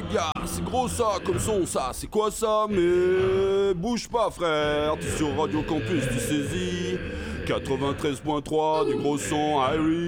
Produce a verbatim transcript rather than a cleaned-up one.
gars, c'est gros ça, comme son, ça, c'est quoi ça? Mais bouge pas frère, t'es sur Radio Campus, tu saisis quatre-vingt-treize point trois du gros son, Irie.